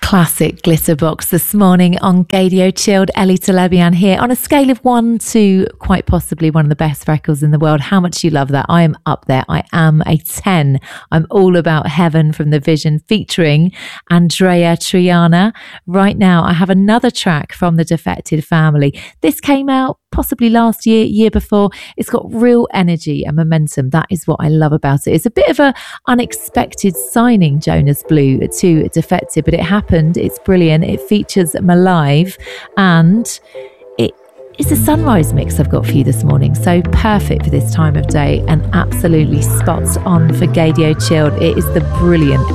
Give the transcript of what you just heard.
classic Glitterbox this morning on Gaydio Chilled. Ellie Talebian here. On a scale of 1 to quite possibly one of the best records in the world, how much you love that? I am up there. I am a 10. I'm all about Heaven from The Vision featuring Andrea Triana. Right now, I have another track from the Defected family. This came out possibly last year before. It's got real energy and momentum. That is what I love about it. It's a bit of an unexpected signing, Jonas Blue, to Defected, but it happened. It's brilliant. It features Malive, and it's a sunrise mix I've got for you this morning. So perfect for this time of day and absolutely spot on for Gaydio Chilled. It is the brilliant